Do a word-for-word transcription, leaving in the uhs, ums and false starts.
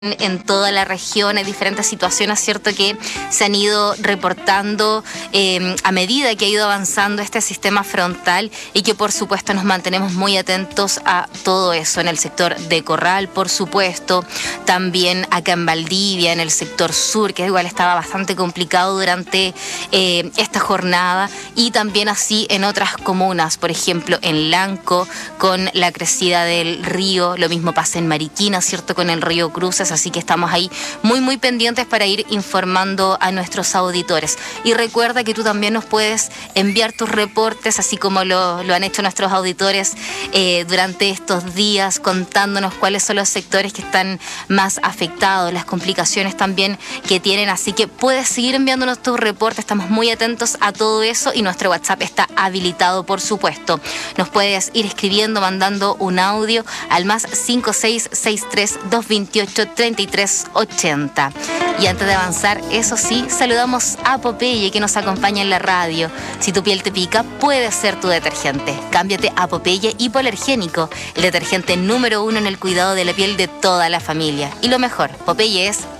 en toda la región. Hay diferentes situaciones, ¿cierto?, que se han ido reportando eh, a medida que ha ido avanzando este sistema frontal y que por supuesto nos mantenemos muy atentos a todo eso en el sector de Corral, por supuesto, también acá en Valdivia, en el sector sur, que igual estaba bastante complicado durante eh, esta jornada, y también así en otras comunas, por ejemplo en Lanco con la crecida del río, lo mismo pasa en Mariquina, ¿cierto?, con el río Cruces. Así que estamos ahí muy muy pendientes para ir informando a nuestros auditores. Y recuerda que tú también nos puedes enviar tus reportes, así como lo, lo han hecho nuestros auditores eh, durante estos días, contándonos cuáles son los sectores que están más afectados, las complicaciones también que tienen. Así que puedes seguir enviándonos tus reportes, estamos muy atentos a todo eso y nuestro WhatsApp está habilitado, por supuesto. Nos puedes ir escribiendo, mandando un audio al más cinco seis seis tres dos dos ocho treinta y tres ochenta. Y antes de avanzar, eso sí, saludamos a Popeye, que nos acompaña en la radio. Si tu piel te pica, puede ser tu detergente. Cámbiate a Popeye Hipoalergénico, el detergente número uno en el cuidado de la piel de toda la familia. Y lo mejor, Popeye es